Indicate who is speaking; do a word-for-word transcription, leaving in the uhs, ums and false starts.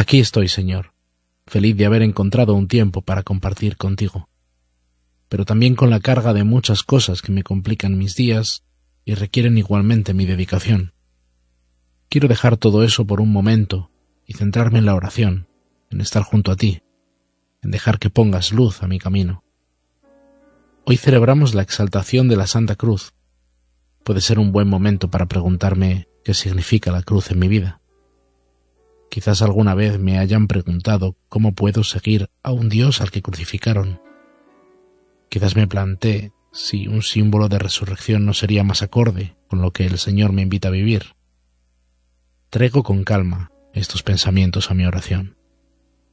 Speaker 1: Aquí estoy, Señor, feliz de haber encontrado un tiempo para compartir contigo, pero también con la carga de muchas cosas que me complican mis días y requieren igualmente mi dedicación. Quiero dejar todo eso por un momento y centrarme en la oración, en estar junto a ti, en dejar que pongas luz a mi camino. Hoy celebramos la exaltación de la Santa Cruz. Puede ser un buen momento para preguntarme qué significa la cruz en mi vida. Quizás alguna vez me hayan preguntado cómo puedo seguir a un Dios al que crucificaron. Quizás me planteé si un símbolo de resurrección no sería más acorde con lo que el Señor me invita a vivir. Traigo con calma estos pensamientos a mi oración.